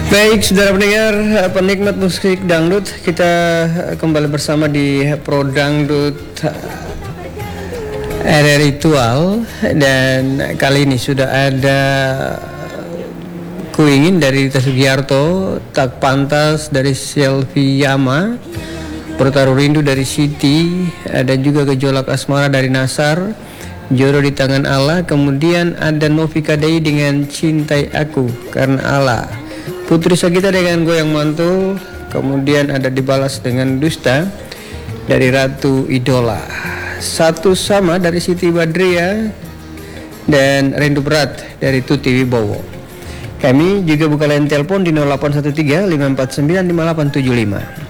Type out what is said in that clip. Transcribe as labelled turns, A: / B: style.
A: Baik, saudara pendengar, penikmat musik dangdut, kita kembali bersama di Pro Dangdut RRI Tual, dan kali ini sudah ada Ku Ingin dari Rita Sugiarto, Tak Pantas dari Selvi Yama, Bertaruh Rindu dari Siti, ada juga Gejolak Asmara dari Nasar, Jodoh di Tangan Allah, kemudian ada Novika Dei dengan Cintai Aku Karena Allah, Putri Sagita dengan Goyang Mantul, kemudian ada Dibalas dengan Dusta dari Ratu Idola, Satu Sama dari Siti Badriah, dan Rindu Berat dari Tuti Wibowo. Kami juga buka line telepon di 0813 549 5875.